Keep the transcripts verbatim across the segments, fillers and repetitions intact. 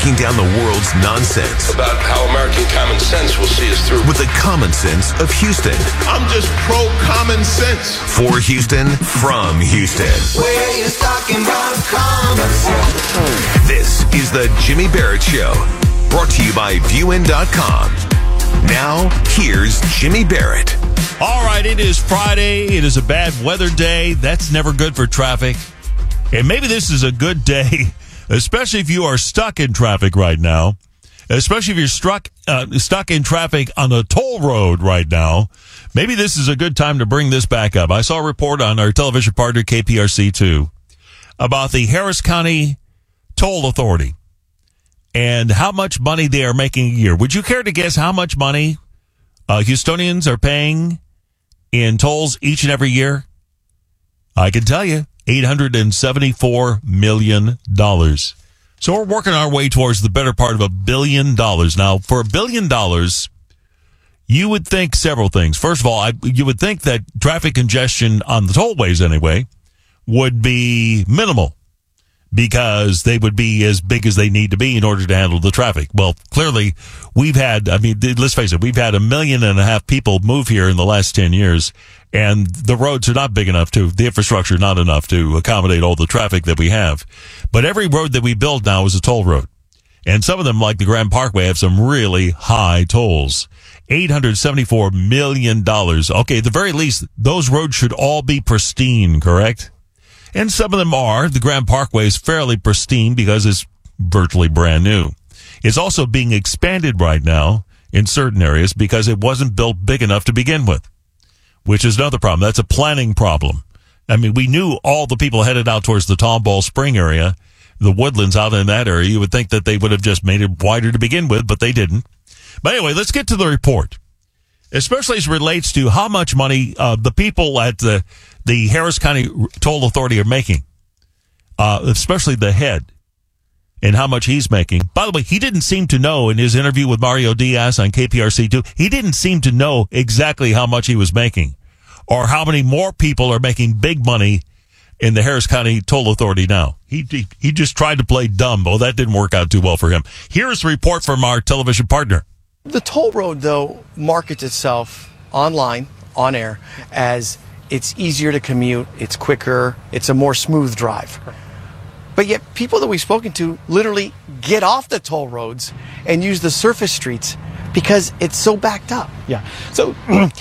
breaking down the world's nonsense about how American common sense will see us through with the common sense of Houston. I'm just pro common sense. For Houston, from Houston. Where you talking about common sense? This is the Jimmy Barrett Show, brought to you by view in dot com. Now, here's Jimmy Barrett. All right, it is Friday. It is a bad weather day. That's never good for traffic. And maybe this is a good day, especially if you are stuck in traffic right now, especially if you're struck, uh, stuck in traffic on a toll road right now. Maybe this is a good time to bring this back up. I saw a report on our television partner, K P R C two, about the Harris County Toll Authority and how much money they are making a year. Would you care to guess how much money uh, Houstonians are paying in tolls each and every year? I can tell you, eight hundred seventy-four million dollars. So we're working our way towards the better part of a billion dollars. Now, for a billion dollars, you would think several things. First of all, I, you would think that traffic congestion on the tollways anyway would be minimal because they would be as big as they need to be in order to handle the traffic. Well, clearly, we've had, I mean, let's face it, we've had a million and a half people move here in the last ten years, and the roads are not big enough to, the infrastructure not enough to accommodate all the traffic that we have. But every road that we build now is a toll road. And some of them, like the Grand Parkway, have some really high tolls. eight hundred seventy-four million dollars. Okay, at the very least, those roads should all be pristine, correct? And some of them are. The Grand Parkway is fairly pristine because it's virtually brand new. It's also being expanded right now in certain areas because it wasn't built big enough to begin with, which is another problem. That's a planning problem. I mean, we knew all the people headed out towards the Tomball Spring area, the Woodlands out in that area. You would think that they would have just made it wider to begin with, but they didn't. But anyway, let's get to the report, especially as it relates to how much money uh, the people at the, the Harris County Toll Authority are making, uh, especially the head, and how much he's making. By the way, he didn't seem to know in his interview with Mario Diaz on K P R C two, he didn't seem to know exactly how much he was making or how many more people are making big money in the Harris County Toll Authority now. He, he, he just tried to play dumb. Well, that didn't work out too well for him. Here's a report from our television partner. The toll road, though, markets itself online, on air, as it's easier to commute, it's quicker, it's a more smooth drive. But yet people that we've spoken to literally get off the toll roads and use the surface streets because it's so backed up. Yeah. So,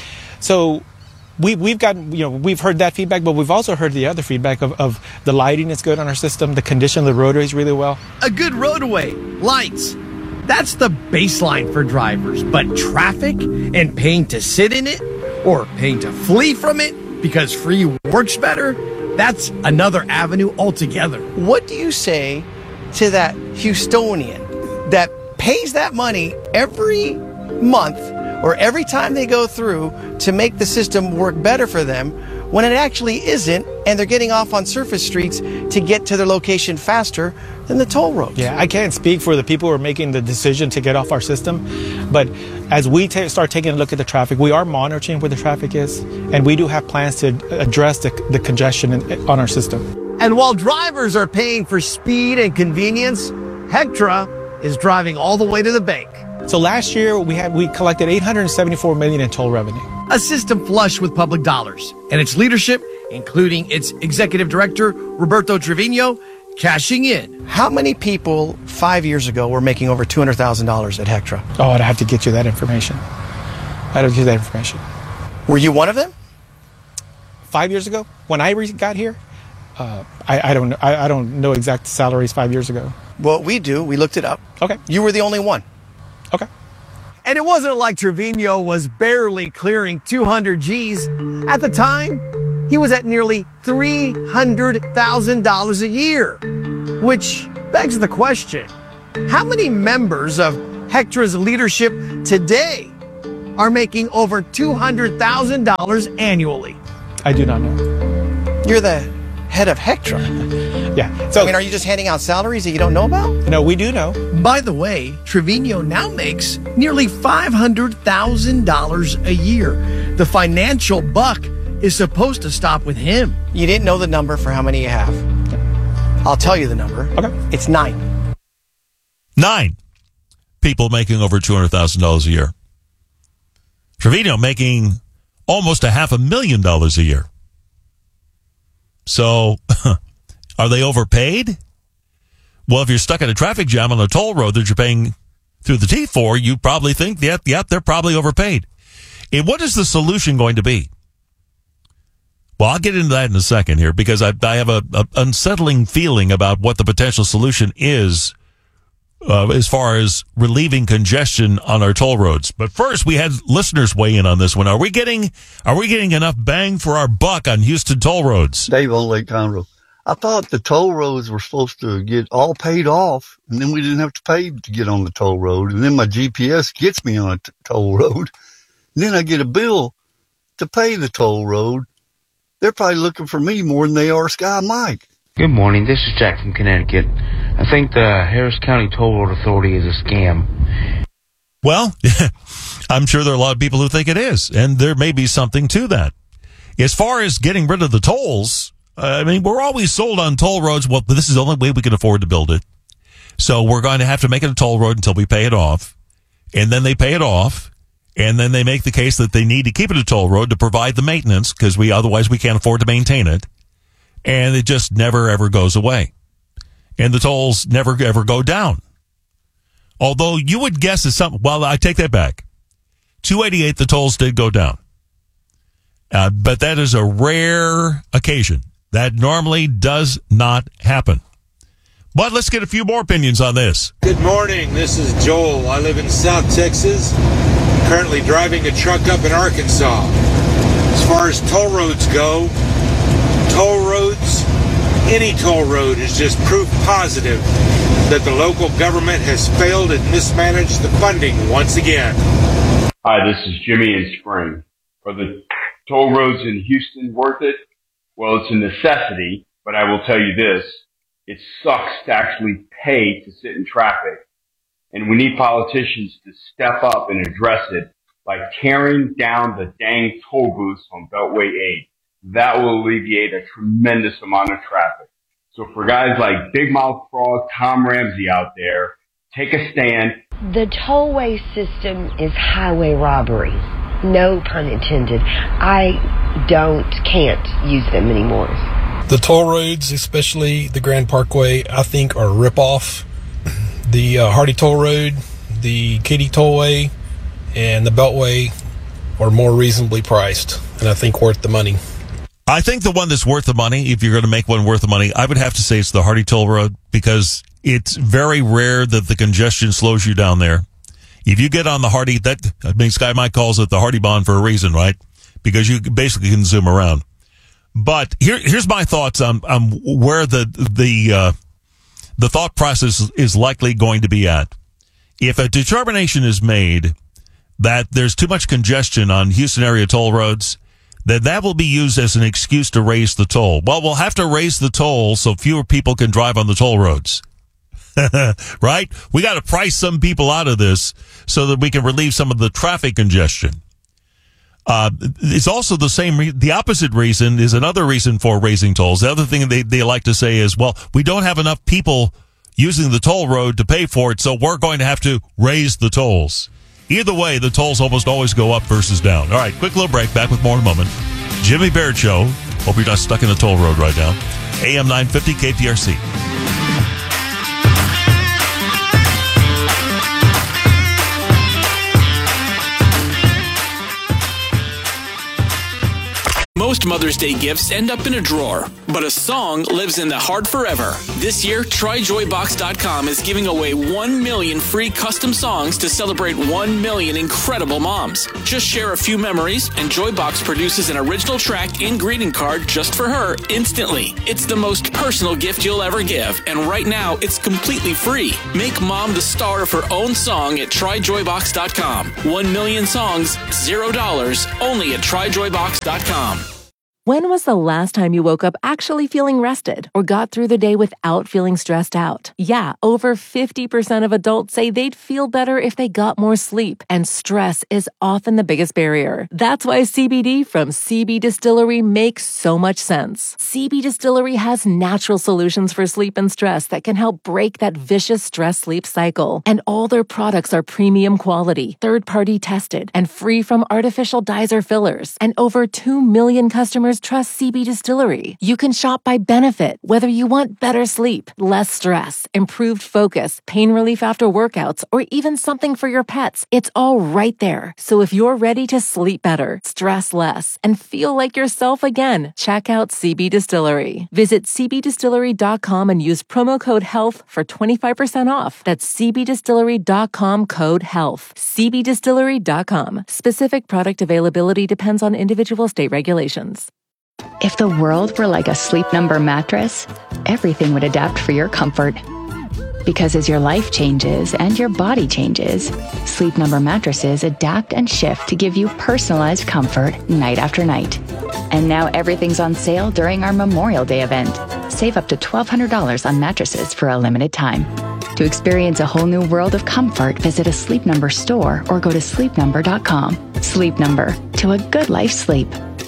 so we, we've gotten, you know, we've heard that feedback, but we've also heard the other feedback of, of the lighting is good on our system, the condition of the roadways really well. A good roadway, lights, that's the baseline for drivers. But traffic and paying to sit in it or paying to flee from it because free works better, that's another avenue altogether. What do you say to that Houstonian that pays that money every month or every time they go through to make the system work better for them when it actually isn't, and they're getting off on surface streets to get to their location faster than the toll roads? Yeah, I can't speak for the people who are making the decision to get off our system, but as we t- start taking a look at the traffic, we are monitoring where the traffic is, and we do have plans to address the, the congestion in, on our system. And while drivers are paying for speed and convenience, Hectra is driving all the way to the bank. So last year, we had we collected eight hundred seventy-four million dollars in toll revenue. A system flush with public dollars, and its leadership, including its executive director, Roberto Trevino, cashing in. How many people five years ago were making over two hundred thousand dollars at Hectra? Oh, I'd have to get you that information. I'd have to get you that information. Were you one of them? Five years ago, when I re- got here, uh, I, I don't I, I don't know exact salaries five years ago. Well, we do. We looked it up. Okay. You were the only one. Okay. And it wasn't like Trevino was barely clearing two hundred G's. At the time, he was at nearly three hundred thousand dollars a year, which begs the question, how many members of Hectra's leadership today are making over two hundred thousand dollars annually? I do not know. You're the head of Hectra. Yeah. So, I mean, are you just handing out salaries that you don't know about? No, we do know. By the way, Trevino now makes nearly five hundred thousand dollars a year. The financial buck is supposed to stop with him. You didn't know the number for how many you have. I'll tell you the number. Okay. It's nine. Nine people making over two hundred thousand dollars a year. Trevino making almost a half a million dollars a year. So, are they overpaid? Well, if you're stuck in a traffic jam on a toll road that you're paying through the teeth for, you probably think, yep, yep, they're probably overpaid. And what is the solution going to be? Well, I'll get into that in a second here because I, I have a, a unsettling feeling about what the potential solution is uh, as far as relieving congestion on our toll roads. But first, we had listeners weigh in on this one. Are we getting are we getting enough bang for our buck on Houston toll roads? Dave on Lake Conroe. I thought the toll roads were supposed to get all paid off, and then we didn't have to pay to get on the toll road. And then my G P S gets me on a t- toll road. And then I get a bill to pay the toll road. They're probably looking for me more than they are Sky Mike. Good morning. This is Jack from Connecticut. I think the Harris County Toll Road Authority is a scam. Well, I'm sure there are a lot of people who think it is, and there may be something to that. As far as getting rid of the tolls, I mean, we're always sold on toll roads. Well, this is the only way we can afford to build it. So we're going to have to make it a toll road until we pay it off. And then they pay it off. And then they make the case that they need to keep it a toll road to provide the maintenance because we otherwise we can't afford to maintain it. And it just never, ever goes away. And the tolls never, ever go down. Although you would guess it's something. Well, I take that back. two eighty-eight, the tolls did go down. Uh, but that is a rare occasion. That normally does not happen. But let's get a few more opinions on this. Good morning. This is Joel. I live in South Texas. Currently driving a truck up in Arkansas. As far as toll roads go, toll roads, any toll road is just proof positive that the local government has failed and mismanaged the funding once again. Hi, this is Jimmy in Spring. Are the toll roads in Houston worth it? Well, it's a necessity, but I will tell you this. It sucks to actually pay to sit in traffic. And we need politicians to step up and address it by tearing down the dang toll booths on Beltway eight. That will alleviate a tremendous amount of traffic. So for guys like Big Mouth Frog, Tom Ramsey out there, take a stand. The tollway system is highway robbery. No pun intended. I don't, can't use them anymore. The toll roads, especially the Grand Parkway, I think are a ripoff. The uh, Hardy Toll Road, the Katy Tollway, and the Beltway are more reasonably priced, and I think worth the money. I think the one that's worth the money, if you're going to make one worth the money, I would have to say it's the Hardy Toll Road because it's very rare that the congestion slows you down there. If you get on the Hardy, that I mean, Sky Mike calls it the Hardy Bond for a reason, right? Because you basically can zoom around. But here, here's my thoughts on, on where the the uh, the thought process is likely going to be at. If a determination is made that there's too much congestion on Houston area toll roads, then that will be used as an excuse to raise the toll. Well, we'll have to raise the toll so fewer people can drive on the toll roads. Right? We got to price some people out of this so that we can relieve some of the traffic congestion. Uh, it's also the same, re- the opposite reason is another reason for raising tolls. The other thing they, they like to say is, well, we don't have enough people using the toll road to pay for it, so we're going to have to raise the tolls. Either way, the tolls almost always go up versus down. All right, quick little break. Back with more in a moment. Jimmy Barrett Show. Hope you're not stuck in a toll road right now. A M nine fifty K P R C. Most Mother's Day gifts end up in a drawer, but a song lives in the heart forever. This year, Try Joy Box dot com is giving away one million free custom songs to celebrate one million incredible moms. Just share a few memories, and Joybox produces an original track and greeting card just for her instantly. It's the most personal gift you'll ever give, and right now, it's completely free. Make mom the star of her own song at Try Joy Box dot com. One million songs, zero dollars, only at Try Joy Box dot com. When was the last time you woke up actually feeling rested or got through the day without feeling stressed out? Yeah, over fifty percent of adults say they'd feel better if they got more sleep, and stress is often the biggest barrier. That's why C B D from C B Distillery makes so much sense. C B Distillery has natural solutions for sleep and stress that can help break that vicious stress-sleep cycle. And all their products are premium quality, third-party tested, and free from artificial dyes or fillers. And over two million customers trust C B Distillery. You can shop by benefit, whether you want better sleep, less stress, improved focus, pain relief after workouts, or even something for your pets. It's all right there. So if you're ready to sleep better, stress less, and feel like yourself again, check out C B Distillery. Visit c b distillery dot com and use promo code HEALTH for twenty-five percent off. That's c b distillery dot com code HEALTH. c b distillery dot com. Specific product availability depends on individual state regulations. If the world were like a Sleep Number mattress, everything would adapt for your comfort. Because as your life changes and your body changes, Sleep Number mattresses adapt and shift to give you personalized comfort night after night. And now everything's on sale during our Memorial Day event. Save up to twelve hundred dollars on mattresses for a limited time. To experience a whole new world of comfort, visit a Sleep Number store or go to sleep number dot com. Sleep Number, to a good life sleep.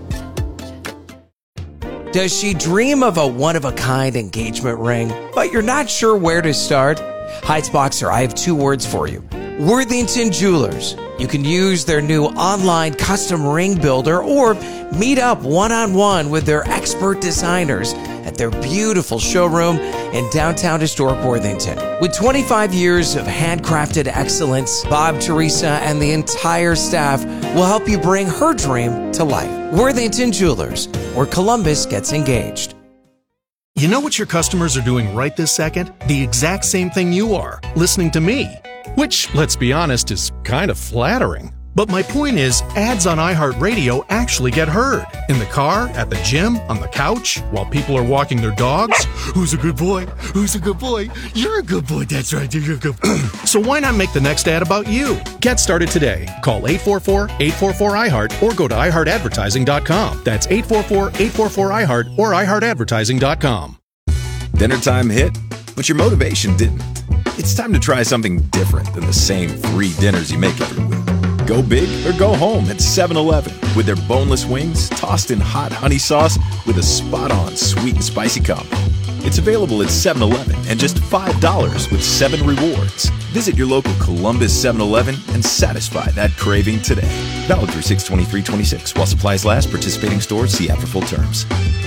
Does she dream of a one-of-a-kind engagement ring, but you're not sure where to start? Heights Boxer, I have two words for you. Worthington Jewelers. You can use their new online custom ring builder or meet up one-on-one with their expert designers at their beautiful showroom in downtown historic Worthington. With twenty-five years of handcrafted excellence, Bob, Teresa, and the entire staff will help you bring her dream to life. Worthington Jewelers, where Columbus gets engaged. You know what your customers are doing right this second? The exact same thing you are, listening to me. Which, let's be honest, is kind of flattering. But my point is, ads on iHeartRadio actually get heard. In the car, at the gym, on the couch, while people are walking their dogs. Who's a good boy? Who's a good boy? You're a good boy, that's right, you're a good boy. So why not make the next ad about you? Get started today. Call eight four four, eight four four, I heart or go to i heart advertising dot com. That's eight four four, eight four four, I heart or i heart advertising dot com. Dinner time hit, but your motivation didn't. It's time to try something different than the same three dinners you make every week. Go big or go home at seven eleven with their boneless wings tossed in hot honey sauce with a spot-on sweet and spicy combo. It's available at seven eleven and just five dollars with seven rewards. Visit your local Columbus seven eleven and satisfy that craving today. Valid through six twenty-three twenty-six. While supplies last, participating stores, see app for full terms.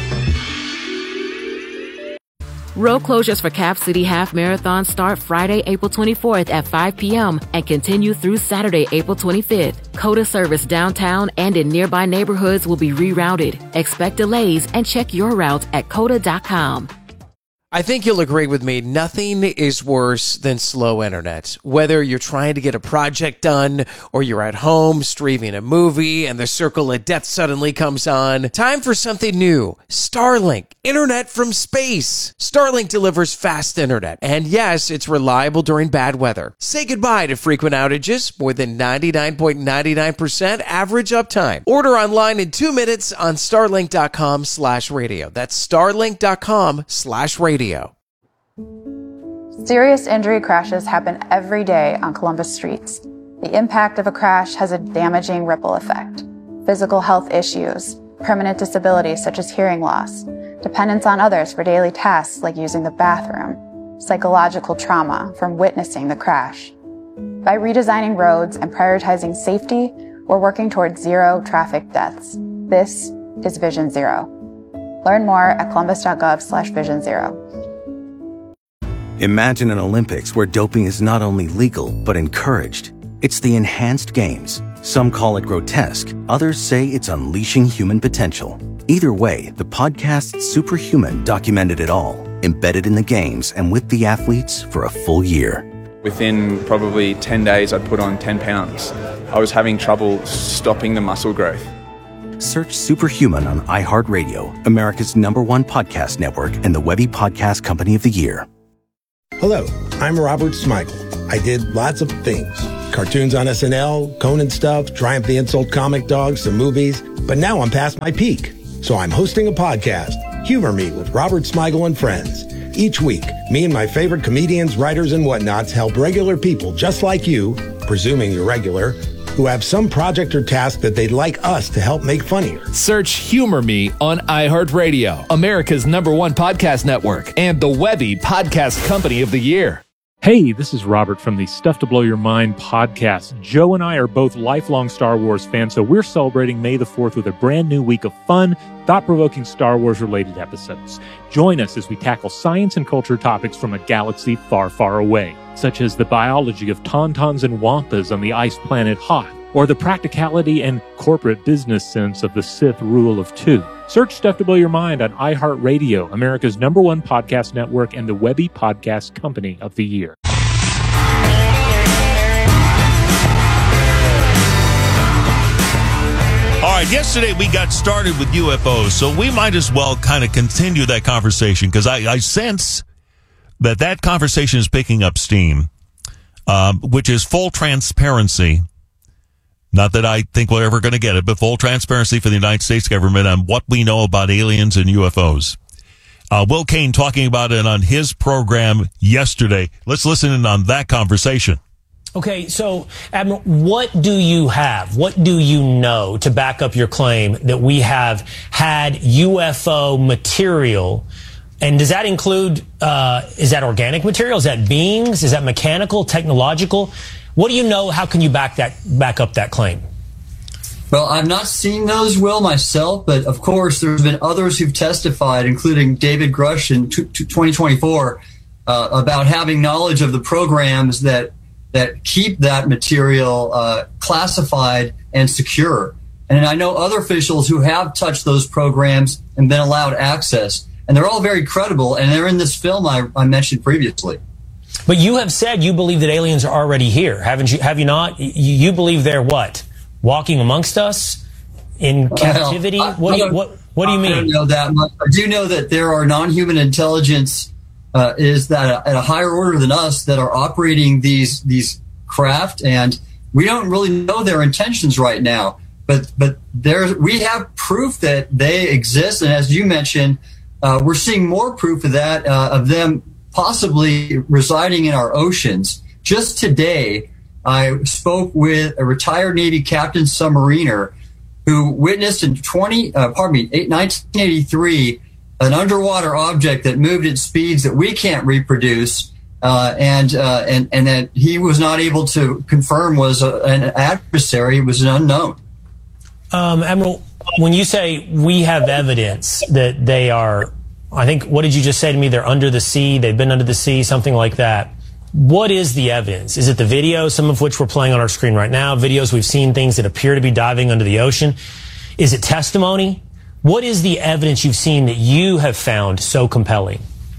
Road closures for Cap City Half Marathon start Friday, April twenty-fourth at five p.m. and continue through Saturday, April twenty-fifth. COTA service downtown and in nearby neighborhoods will be rerouted. Expect delays and check your route at cota dot com. I think you'll agree with me, nothing is worse than slow internet. Whether you're trying to get a project done or you're at home streaming a movie and the circle of death suddenly comes on, time for something new. Starlink, internet from space. Starlink delivers fast internet, and yes, it's reliable during bad weather. Say goodbye to frequent outages, more than ninety-nine point nine nine percent average uptime. Order online in two minutes on starlink dot com slash radio. That's starlink dot com slash radio. Serious injury crashes happen every day on Columbus streets. The impact of a crash has a damaging ripple effect. Physical health issues, permanent disabilities such as hearing loss, dependence on others for daily tasks like using the bathroom, psychological trauma from witnessing the crash. By redesigning roads and prioritizing safety, we're working towards zero traffic deaths. This is Vision Zero. Learn more at columbus dot gov slash vision zero. Imagine an Olympics where doping is not only legal, but encouraged. It's the enhanced games. Some call it grotesque. Others say it's unleashing human potential. Either way, the podcast Superhuman documented it all, embedded in the games and with the athletes for a full year. Within probably ten days, I'd put on ten pounds. I was having trouble stopping the muscle growth. Search Superhuman on iHeartRadio, America's number one podcast network and the Webby Podcast Company of the Year. Hello, I'm Robert Smigel. I did lots of things. Cartoons on S N L, Conan stuff, Triumph the Insult comic dogs, some movies. But now I'm past my peak. So I'm hosting a podcast, Humor Me with Robert Smigel and Friends. Each week, me and my favorite comedians, writers, and whatnots help regular people just like you, presuming you're regular, who have some project or task that they'd like us to help make funnier. Search Humor Me on iHeartRadio, America's number one podcast network, and the Webby Podcast Company of the Year. Hey, this is Robert from the Stuff to Blow Your Mind podcast. Joe and I are both lifelong Star Wars fans, so we're celebrating May the fourth with a brand new week of fun, thought-provoking Star Wars-related episodes. Join us as we tackle science and culture topics from a galaxy far, far away, such as the biology of tauntauns and wampas on the ice planet Hoth, or the practicality and corporate business sense of the Sith rule of two. Search Stuff to Blow Your Mind on iHeartRadio, America's number one podcast network, and the Webby Podcast Company of the Year. All right, yesterday we got started with U F Os, so we might as well kind of continue that conversation, because I, I sense that that conversation is picking up steam, um, which is full transparency. Not that I think we're ever going to get it, but full transparency for the United States government on what we know about aliens and U F Os. Uh, Will Cain talking about it on his program yesterday. Let's listen in on that conversation. Okay, so, Admiral, what do you have? What do you know to back up your claim that we have had U F O material? And does that include, uh, is that organic material? Is that beings? Is that mechanical, technological? What do you know? How can you back that back up that claim? Well, I've not seen those, Will, myself, but of course there's been others who've testified, including David Grush in twenty twenty-four, uh, about having knowledge of the programs that that keep that material uh, classified and secure. And I know other officials who have touched those programs and been allowed access, and they're all very credible, and they're in this film I, I mentioned previously. But you have said you believe that aliens are already here, haven't you? Have you not? You, you believe they're what? Walking amongst us in captivity? Well, I, what, I do you, what, what do you mean? I don't know that much. I do know that there are non-human intelligence uh, is that at a higher order than us that are operating these these craft, and we don't really know their intentions right now. But but there we have proof that they exist, and as you mentioned, uh, we're seeing more proof of that uh, of them possibly residing in our oceans. Just today, I spoke with a retired Navy captain submariner who witnessed in twenty, uh, pardon me, nineteen eighty-three, an underwater object that moved at speeds that we can't reproduce, uh, and uh, and and that he was not able to confirm was a, an adversary. It was an unknown. Um, Admiral, when you say we have evidence that they are, I think, what did you just say to me? They're under the sea. They've been under the sea, something like that. What is the evidence? Is it the videos, some of which we're playing on our screen right now? Videos we've seen, things that appear to be diving under the ocean. Is it testimony? What is the evidence you've seen that you have found so compelling?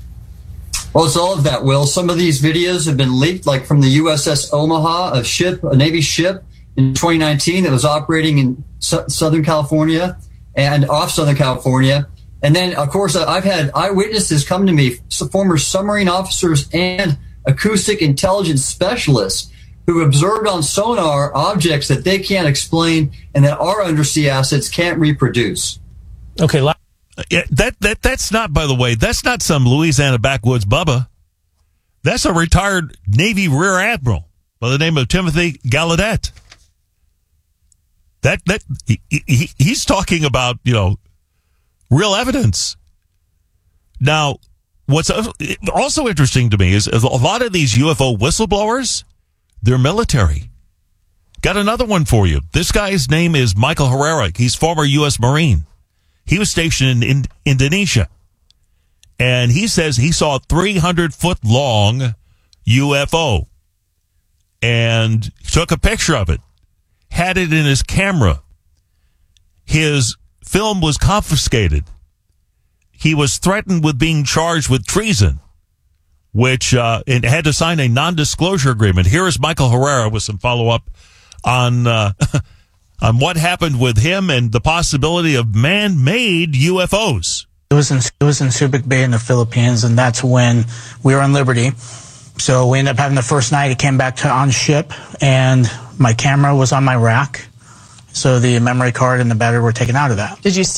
Well, it's all of that, Will. Some of these videos have been leaked, like from the U S S Omaha, a ship, a Navy ship in twenty nineteen that was operating in su- Southern California and off Southern California. And then, of course, I've had eyewitnesses come to me, former submarine officers and acoustic intelligence specialists who observed on sonar objects that they can't explain and that our undersea assets can't reproduce. Okay. La- yeah, that, that, that's not, by the way, that's not some Louisiana backwoods Bubba. That's a retired Navy Rear Admiral by the name of Timothy Gallaudet. That, that, he, he, he's talking about, you know, real evidence. Now, what's also interesting to me is a lot of these U F O whistleblowers, they're military. Got another one for you. This guy's name is Michael Herrera. He's former U S Marine. He was stationed in, in Indonesia. And he says he saw a three hundred foot long U F O. And took a picture of it. Had it in his camera. His film was confiscated. He was threatened with being charged with treason, which uh, and had to sign a non-disclosure agreement. Here is Michael Herrera with some follow-up on uh, on what happened with him and the possibility of man-made U F Os. It was in it was in Subic Bay in the Philippines, and that's when we were on Liberty. So we ended up having the first night. It came back to on ship, and my camera was on my rack. So the memory card and the battery were taken out of that. Did you see